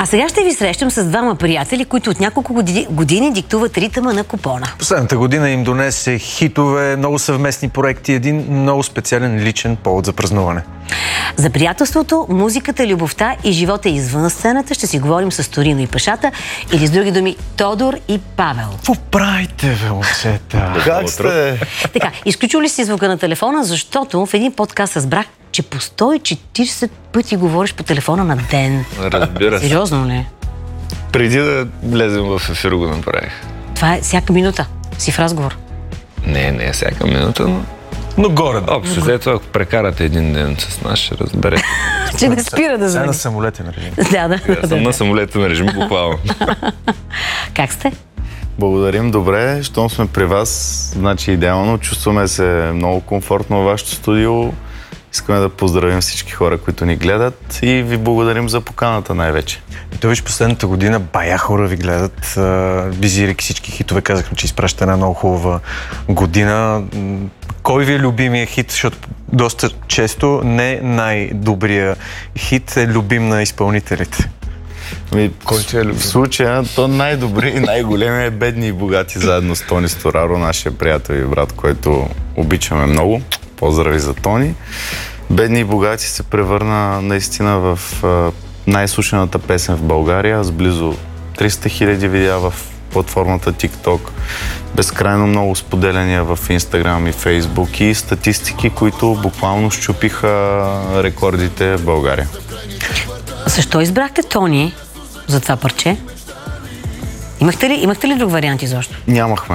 сега ще ви срещам с двама приятели, които от няколко години диктуват ритъма на купона. Последната година им донесе хитове, много съвместни проекти, един много специален личен повод за празнуване. За приятелството, музиката, любовта и живота извън сцената ще си говорим с Торино и Пашата, или с други думи Тодор и Павел. Какво правите, бе, момчета? Как сте? Така, изключил ли си звука на телефона, защото в един подкаст разбрах, че по 140 пъти говориш по телефона на ден. Разбира се. Сериозно ли? Преди да влезем в ефир го направих. Това е всяка минута. Си в разговор. Не всяка минута, Но горе. общо взето, ако прекарате един ден с нас, ще разберете. Че не спира да Сега звъни. на самолетен режим. Да. Съм на самолетен режим, буквално. Как сте? Благодарим, добре. Щом сме при вас, значи идеално. Чувстваме се много комфортно във вашето студио. Искаме да поздравим всички хора, които ни гледат и ви благодарим за поканата най-вече. И то виж, последната година бая хора ви гледат, визирайки всички хитове. Казахме, че изпращате една много хубава година. Кой ви е любимия хит? Защото доста често не най-добрия хит е любим на изпълнителите. Кой е в случая, то най-добри и най-големи е Бедни и богати, заедно с Тони Стораро, нашия приятел и брат, който обичаме много. Поздрави за Тони. Бедни и богати се превърна наистина в най-слушаната песен в България, с близо 300 000 видеа в платформата TikTok, безкрайно много споделяния в Instagram и Facebook и статистики, които буквално счупиха рекордите в България. Защо избрахте Тони за това парче? Имахте ли друг вариант изобщо? Нямахме.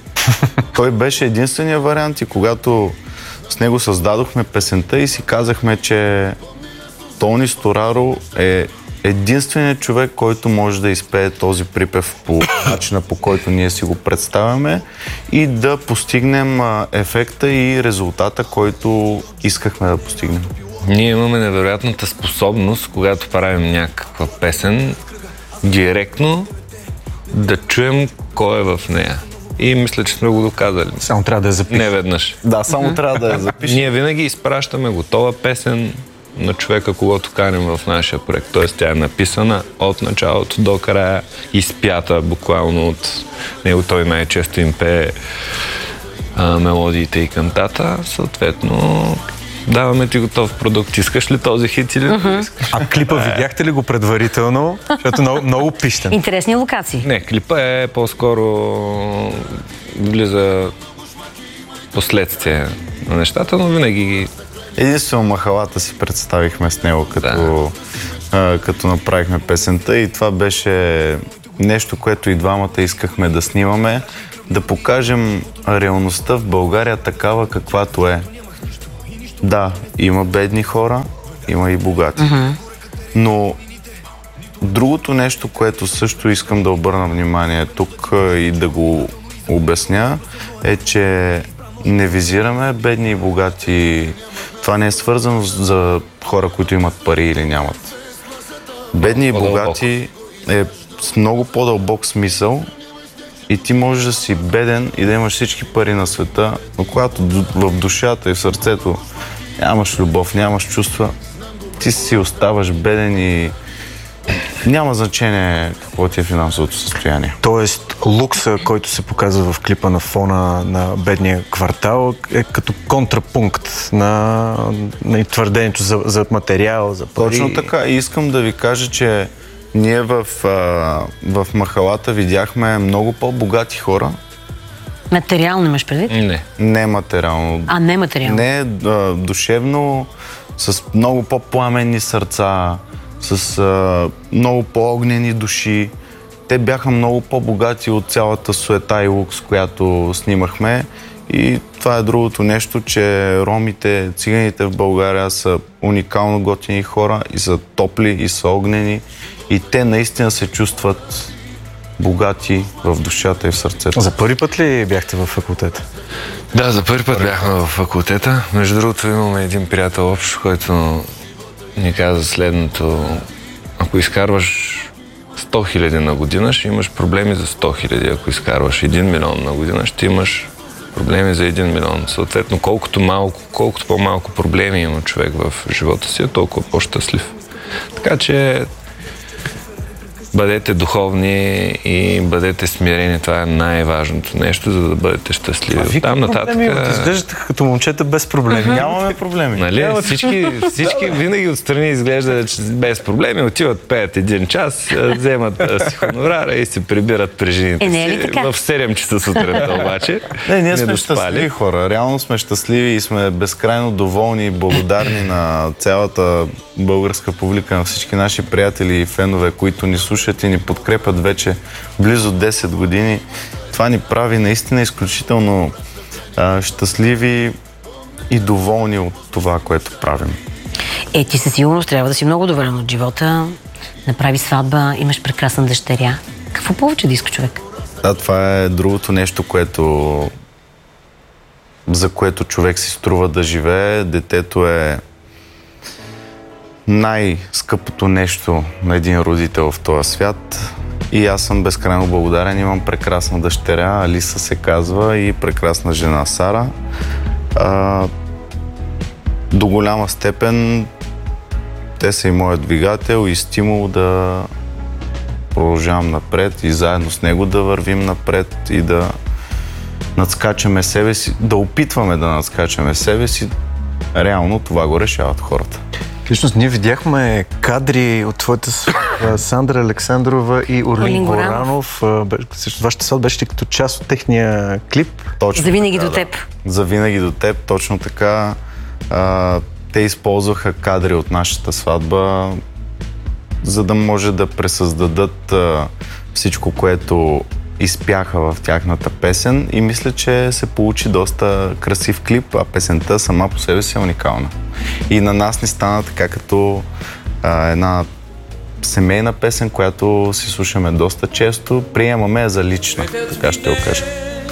Той беше единствения вариант и когато с него създадохме песента и си казахме, че Тони Стораро е единственият човек, който може да изпее този припев по начина, по който ние си го представяме и да постигнем ефекта и резултата, който искахме да постигнем. Ние имаме невероятната способност, когато правим някаква песен, директно да чуем кой е в нея. И мисля, че сме го доказали. Само трябва да я запишем. Не веднъж. Да, само трябва да я запишем. Ние винаги изпращаме готова песен на човека, когато каним в нашия проект. Тоест тя е написана от началото до края, изпята буквално от него. Той най-често им пее мелодиите и кантата. Съответно, даваме ти готов продукт. Искаш ли този хит или не искаш? А клипа видяхте ли го предварително? Защото много пищен. Интересни локации. Не, клипа е по-скоро влиза последствие на нещата, но винаги ги... Единствено махалата си представихме с него, като направихме песента и това беше нещо, което и двамата искахме да снимаме, да покажем реалността в България такава каквато е. Да, има бедни хора, има и богати. Но другото нещо, което също искам да обърна внимание тук и да го обясня, е, че не визираме бедни и богати. Това не е свързано за хора, които имат пари или нямат. Бедни и богати е с много по-дълбок смисъл и ти можеш да си беден и да имаш всички пари на света, но когато в душата и в сърцето нямаш любов, нямаш чувства, ти си оставаш беден и няма значение какво ти е финансовото състояние. Тоест, лукса, който се показва в клипа на фона на бедния квартал, е като контрапункт на твърдението за материал, за пари. Точно така. И искам да ви кажа, че ние в махалата видяхме много по-богати хора. Материално имаш предвид? Не. Не материално. Не материално. Не душевно, с много по-пламенни сърца, с много по-огнени души. Те бяха много по-богати от цялата суета и лукс, която снимахме. И това е другото нещо, че ромите, циганите в България са уникално готини хора и са топли, и са огнени. И те наистина се чувстват богати в душата и в сърцето. За първи път ли бяхте във факултета? Да, за първи път бяхме в факултета. Между другото имаме един приятел общ, който ни каза следното. Ако изкарваш 100 000 на година, ще имаш проблеми за 100 000. Ако изкарваш 1 милион на година, ще имаш проблеми за 1 милион. Съответно, колкото по-малко проблеми има човек в живота си, толкова по-щастлив. Така че бъдете духовни и бъдете смирени. Това е най-важното нещо, за да бъдете щастливи. Там нататък... Изглеждате като момчета без проблеми. Нямаме проблеми. Нали? Всички винаги отстрани изглеждат че без проблеми, отиват, пеят 1 час, вземат си хонорара и се прибират при жените си. В 7 часа сутринта обаче. Ние сме щастливи хора. Реално сме щастливи и сме безкрайно доволни и благодарни на цялата българска публика, на всички наши приятели и фенове, които ни слушат и ни подкрепят вече близо 10 години. Това ни прави наистина изключително щастливи и доволни от това, което правим. Ти със сигурност трябва да си много доволен от живота, направи сватба, имаш прекрасна дъщеря. Какво повече да иска човек? Да, това е другото нещо, за което човек си струва да живее. Детето е най-скъпото нещо на един родител в този свят. И аз съм безкрайно благодарен. Имам прекрасна дъщеря, Алиса се казва, и прекрасна жена Сара. До голяма степен те са и моят двигател и стимул да продължавам напред и заедно с него да вървим напред и да надскачаме себе си, да опитваме да надскачаме себе си. Реално това го решават хората. Всъщност ние видяхме кадри от твоята Сандра Александрова и Орлин Горанов. Всъщност вашата сватба беше като част от техния клип. Точно Завинаги така, до теб. Завинаги до теб, точно така. Те използваха кадри от нашата сватба, за да може да пресъздадат всичко, което изпяха в тяхната песен, и мисля, че се получи доста красив клип, а песента сама по себе си е уникална. И на нас ни стана така като една семейна песен, която си слушаме доста често, приемаме я за лична, така ще го кажа.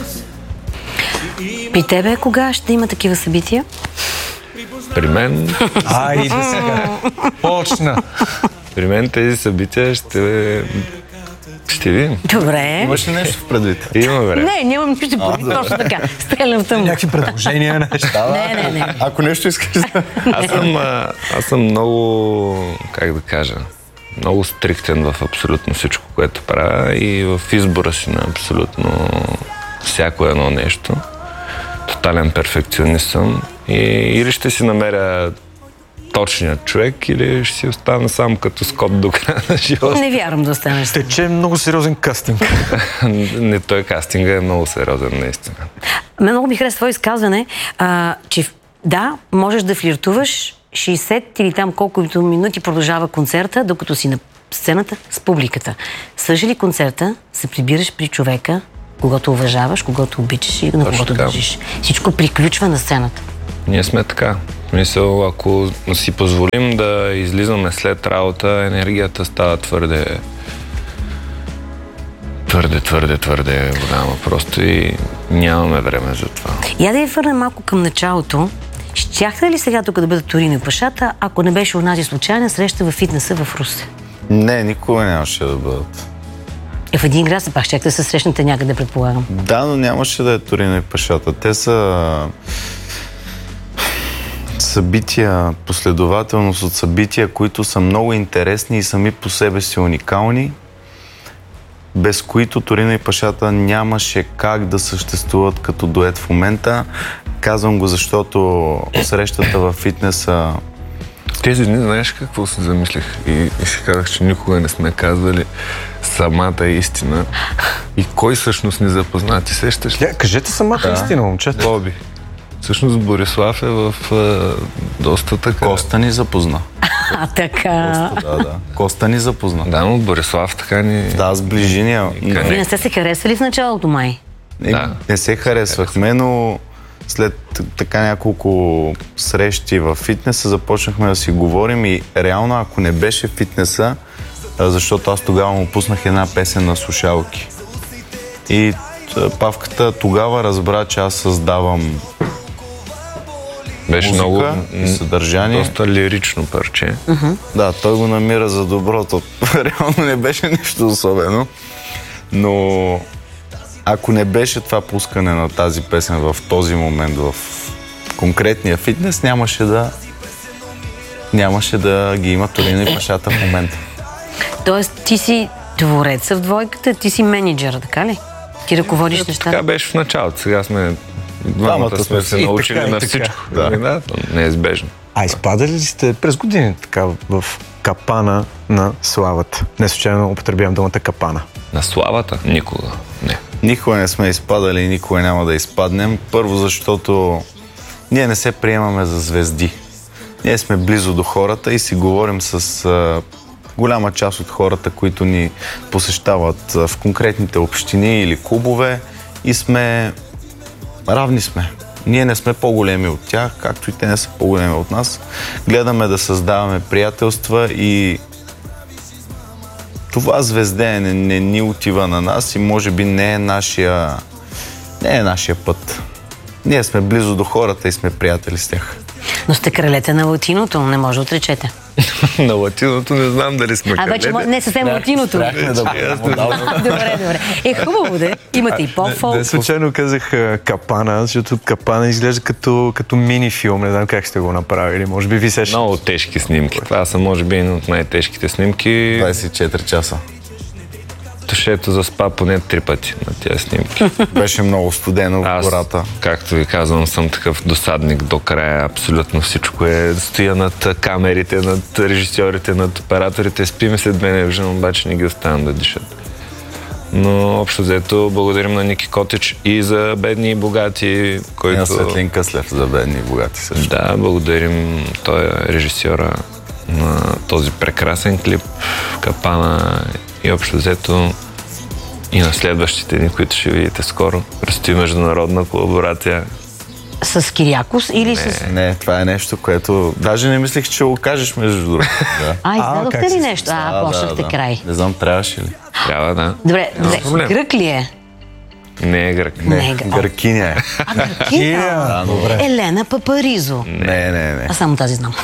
При тебе кога ще има такива събития? При мен... Айде сега! Почна! При мен тези събития ще видим. Добре. Имаш ли нещо в предвид? Има време. Не, нямам нищо предвид. Точно така. Стрелям в тъмно. Някакви предложения, неща. Не. Ако нещо искаш да... Аз съм много, как да кажа, много стриктен в абсолютно всичко, което правя, и в избора си на абсолютно всяко едно нещо. Тотален перфекционист съм и или ще си намеря точният човек, или ще си остана сам като скот до края на живота. Не вярвам да останеш. Тече много сериозен кастинг. Не, той кастинга е много сериозен, наистина. Много ми хареса твое изказване, че да, можеш да флиртуваш 60 или там колкото минути продължава концерта, докато си на сцената с публиката. Свърши ли концерта, се прибираш при човека, когато уважаваш, когато обичаш и на когото държиш. Всичко приключва на сцената. Ние сме така. Мисъл, ако си позволим да излизаме след работа, енергията става твърде голяма просто и нямаме време за това. Я да я върнем малко към началото. Щяхте ли сега тук да бъдат Торино и Пашата, ако не беше онази случайна среща във фитнеса в Русе? Не, никога нямаше да бъдат. В един град се пак щяхте да се срещнете някъде, предполагам. Да, но нямаше да е Торино и Пашата. Те са събития, последователност от събития, които са много интересни и сами по себе си уникални, без които Торино и Пашата нямаше как да съществуват като дует в момента. Казвам го, защото срещата във фитнеса... Тези дни, знаеш какво се замислих и си казах, че никога не сме казвали самата истина. И кой всъщност ни запозна? Ти сещаш ли? Кажете самата истина, момчета. Боби. Всъщност Борислав е в доста така... Коста ни запозна. Така. Да. Коста ни запозна. Да, но Борислав така ни... Да, сближи ни. Вие не сте се харесали в началото, май? Не се харесвахме, но след така няколко срещи в фитнеса започнахме да си говорим и реално, ако не беше фитнеса, защото аз тогава му пуснах една песен на слушалки. И Павката тогава разбра, че аз създавам беше много съдържание. Доста лирично парче. Да, той го намира за доброто. Реално не беше нищо особено. Но ако не беше това пускане на тази песен в този момент, в конкретния фитнес, нямаше да ги има Торино и Пашата в момента. Тоест, ти си твореца в двойката, ти си менеджер, така ли? Ти ръководиш нещата. Така беше в началото. Сега сме двамата сме се научили на всичко. Да, неизбежно. А изпадали ли сте през години така в капана на славата? Не случайно употребявам думата капана. На славата? Никога. Не. Никога не сме изпадали и никога няма да изпаднем. Първо, защото ние не се приемаме за звезди. Ние сме близо до хората и си говорим с голяма част от хората, които ни посещават в конкретните общини или клубове и сме равни сме. Ние не сме по-големи от тях, както и те не са по-големи от нас. Гледаме да създаваме приятелства и това звездеене не ни отива на нас и може би не е нашия път. Ние сме близо до хората и сме приятели с тях. Но сте кралете на латиното, не може да отречете. На латиното не знам дали сме вече не съвсем латиното. Добре. Хубаво да. Имате и по-фолк. Не случайно казах капана, защото капана изглежда като мини-филм. Не знам как сте го направили. Може би ви сещате. Много тежки снимки. Това са може би един от най-тежките снимки. 24 часа. Тушето заспа поне 3 пъти на тези снимки. Беше много студено в гората. Както ви казвам, съм такъв досадник до края. Абсолютно всичко стоя над камерите, над режисьорите, над операторите. Спим след мен, виждам, обаче не ги оставям да дишат. Но общо взето благодарим на Ники Котич и за Бедни и богати, който... И на Светлин Къслев за Бедни и богати също. Да, благодарим той е режисьора на този прекрасен клип Капана и общо взето и на следващите дни, които ще видите скоро. Предстои международна колаборация. С Кириакос или с... Не, това е нещо, което... Даже не мислех, че го кажеш между другото. Издадохте ли нещо? Почнахте край. Не знам, трябваше ли? Трябва, да. Добре. Грък ли е? Не е грък. Не, гръкиня е. Гръкиня? Елена Папаризо. Не. Аз само тази знам.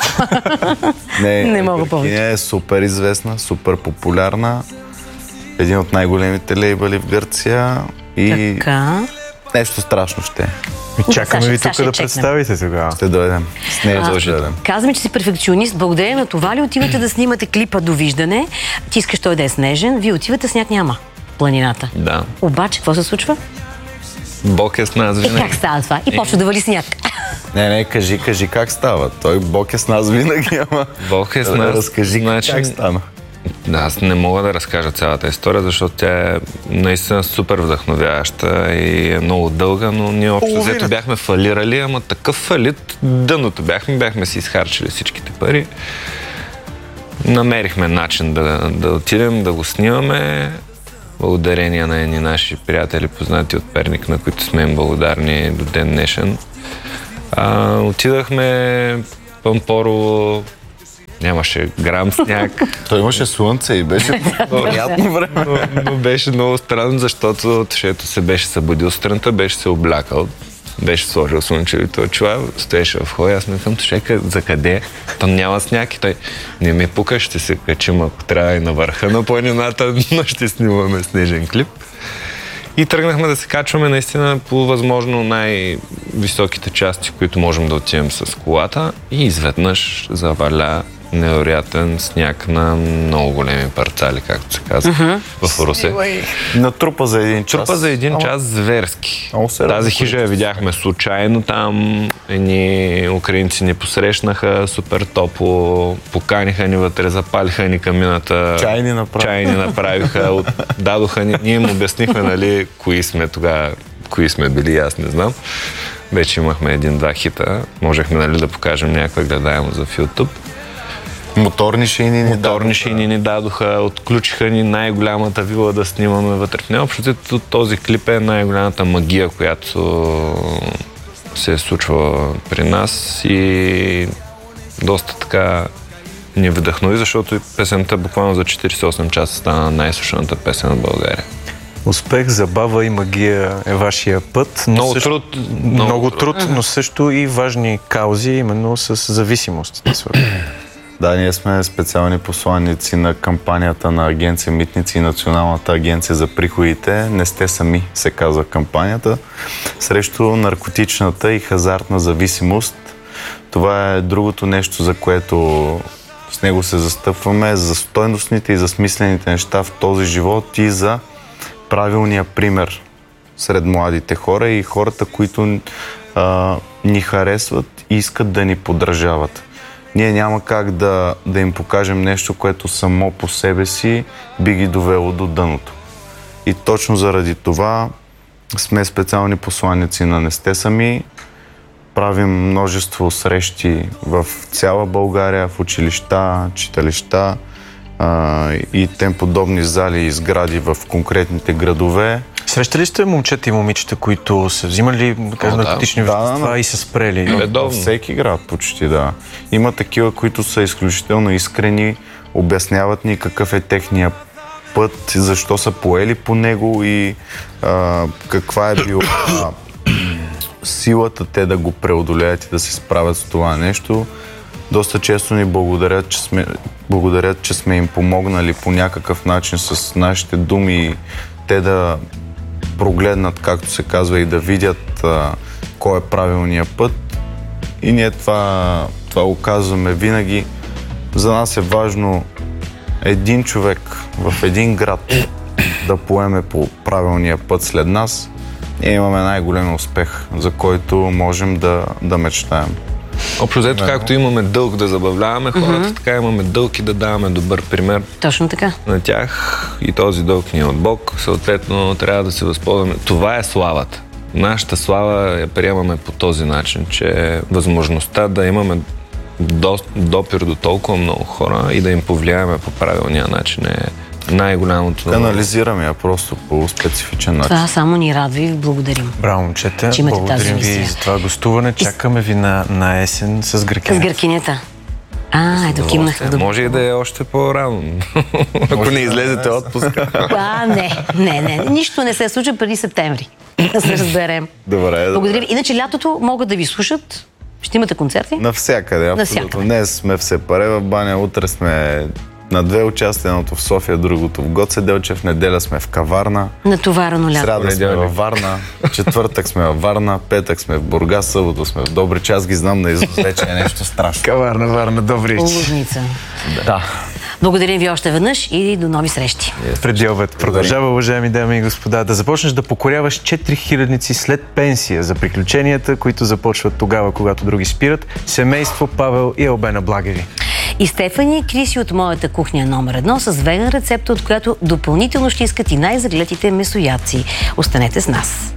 Не мога повече. Гръкиня е супер известна, супер популярна. Един от най-големите лейбъли в Гърция. И нещо страшно ще е. Чакаме ви тук да представите тогава. Ще дойдем. С нея да дойдем. Казваме, че си перфекционист. Благодарение на това ли отивате да снимате клипа Довиждане? Ти искаш той да е снежен. Вие отивате, сняг няма в планината. Да. Обаче, какво се случва? Бог е с нас винаги. Как става това? И почва да вали сняг. Не, кажи как става. Той Бог е с нас винаги, ама... Бог е с нас. Разкажи как стана. Аз не мога да разкажа цялата история, защото тя е наистина супер вдъхновяваща и е много дълга, но ние общо взето бяхме фалирали, ама такъв фалит, дъното бяхме си изхарчили всичките пари. Намерихме начин да отидем, да го снимаме, благодарение на едни наши приятели, познати от Перник, на които сме им благодарни до ден днешен. Отидахме Пампорово, нямаше грам сняг. Той имаше слънце и беше приятно време. Но беше много странно, защото тъшето се беше събудил сутринта, беше се облякал, беше сложил слънчевите очила, стоеше в хоя. Аз ме към Тошека, за къде? Там няма сняг и той не ми пука, ще се качим, ако трябва и на върха на планината, но ще снимаме снежен клип. И тръгнахме да се качваме наистина по възможно най-високите части, които можем да отидем с колата и изведнъж заваля невероятен сняг на много големи парцали, както се казва в Русе. Натрупа за един час. Трупа за един час зверски. Тази хижа я видяхме случайно там. Едни украинци ни посрещнаха супер топло, поканиха ни вътре, запалиха ни камината. Чайни направиха, дадоха ни. Ние им обяснихме, нали, кои сме тогава, кои сме били, аз не знам. Вече имахме 1-2 хита. Можехме, нали, да покажем някаква гледаемост в YouTube. Моторни шейни ни дадоха, отключиха ни най-голямата вила да снимаме вътре в нея. Общо този клип е най-голямата магия, която се е случва при нас и доста така ни вдъхнови, защото песента буквално за 48 часа стана най-слушаната песен в България. Успех, забава и магия е вашия път. Много труд, но също и важни каузи, именно с зависимост. Да, ние сме специални посланици на кампанията на Агенция Митници и Националната агенция за приходите. Не сте сами, се казва кампанията, срещу наркотичната и хазартна зависимост. Това е другото нещо, за което С него се застъпваме за стойностните и за смислените неща в този живот и за правилния пример сред младите хора и хората, които ни харесват и искат да ни подражават. Ние няма как да им покажем нещо, което само по себе си би ги довело до дъното. И точно заради това сме специални посланици на Не сте сами. Правим множество срещи в цяла България, в училища, читалища и тем подобни зали и сгради в конкретните градове. Срещали сте момчета и момичета, които са взимали наркотични вещества и са спрели? Във всеки град почти, да. Има такива, които са изключително искрени, обясняват ни какъв е техния път, защо са поели по него и каква е била силата те да го преодолеят и да се справят с това нещо. Доста често ни благодарят, че сме им помогнали по някакъв начин с нашите думи, те да прогледнат, както се казва, и да видят кой е правилният път. И ние това го казваме винаги. За нас е важно един човек в един град да поеме по правилния път след нас. Ние имаме най-голям успех, за който можем да мечтаем. Общо взето, както имаме дълг да забавляваме хората, така имаме дълг и да даваме добър пример. Точно така. На тях и този дълг ни е от Бог. Съответно, трябва да се възползваме. Това е славата. Нашата слава я приемаме по този начин, че възможността да имаме допир до толкова много хора и да им повлияеме по правилния начин е най-голямото. Канализираме я просто по специфичен начин. Това само ни радва и ви благодарим. Браво, момчета. Благодарим ви за това гостуване. Чакаме ви на есен с гъркинята. С гъркинята. Ето кимнах. Може и да е още по-рано. Ако не излезете отпуска. Не. Нищо не се случва преди септември. Да се разберем. Добре. Благодаря ви. Иначе лятото могат да ви слушат. Ще имате концерти? Навсякъде, абсолютно. Днес сме в Сепаре, в баня, утре сме на 2 участия, едното в София, другото в Гоце Делчев, неделя сме в Каварна. Натоварено лято. Сряда сме във Варна, четвъртък сме във Варна, петък сме в Бургас, събота сме в Добрич. Аз ги знам наизуст, вече е нещо страшно. Каварна, Варна, Добрич. Лужница. Да. Благодарим ви още веднъж и до нови срещи. Преди обед продължава, уважаеми дами и господа, да започнеш да покоряваш 4000-ници след пенсия за приключенията, които започват тогава, когато други спират. Семейство Павел и Албена Благеви. И Стефани и Криси от Моята кухня номер 1 с веган рецепта, от която допълнително ще искат и най-загледите месоядци. Останете с нас.